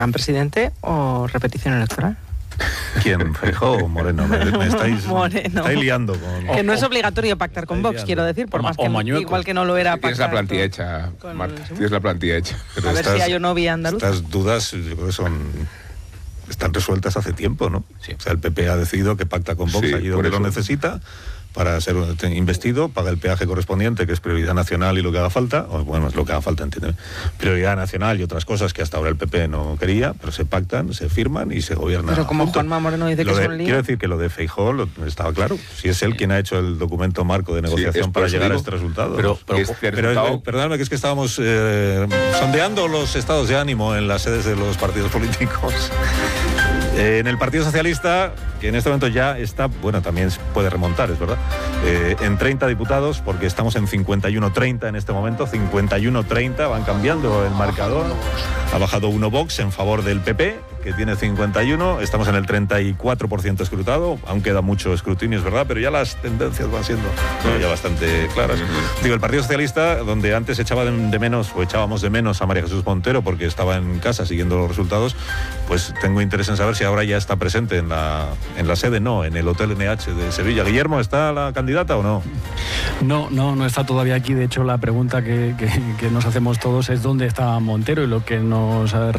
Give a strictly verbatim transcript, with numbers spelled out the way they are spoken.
¿Gran presidente o repetición electoral? ¿Quién? ¿Feijóo o Moreno? Me, me estáis, Moreno. me estáis liando con... Que no es obligatorio pactar con Vox, quiero decir, por O, más o que Mañueco. igual que no lo era Tienes la pactar plantilla con- hecha, con- Marta. Tienes la plantilla hecha. Pero A ver estas- si hay o no vía andaluza. Estas dudas yo creo que son... están resueltas hace tiempo, ¿no? Sí. O sea, el P P ha decidido que pacta con Vox Sí, allí por donde lo eso. necesita para ser investido, paga el peaje correspondiente, que es prioridad nacional y lo que haga falta, o bueno, es lo que haga falta, entiéndeme, prioridad nacional y otras cosas que hasta ahora el P P no quería, pero se pactan, se firman y se gobierna. Pero como juntos. Juanma Moreno dice Lo que de- es un lío. Quiero decir que lo de Feijóo lo- estaba claro, si es él quien ha hecho el documento marco de negociación es por para eso llegar a digo. este resultado. Pero- ¿no? Y este Pero, resultado- eh, perdóname, que es que estábamos eh, sondeando los estados de ánimo en las sedes de los partidos políticos. Eh, en el Partido Socialista, que en este momento ya está, bueno, también puede remontar, es verdad, eh, en treinta diputados, porque estamos en cincuenta y uno treinta en este momento, cincuenta y uno treinta, van cambiando el marcador. Ha bajado uno Vox en favor del P P, que tiene cincuenta y uno, estamos en el treinta y cuatro por ciento escrutado, aún queda mucho escrutinio, es verdad, pero ya las tendencias van siendo bueno, ya bastante claras. Digo, el Partido Socialista, donde antes echaba de, de menos, o echábamos de menos a María Jesús Montero porque estaba en casa siguiendo los resultados, pues tengo interés en saber si ahora ya está presente en la, en la sede, no, en el Hotel N H de Sevilla. Guillermo, ¿está la candidata o no? No, no, no está todavía aquí. De hecho, la pregunta que, que, que nos hacemos todos es dónde está Montero, y lo que nos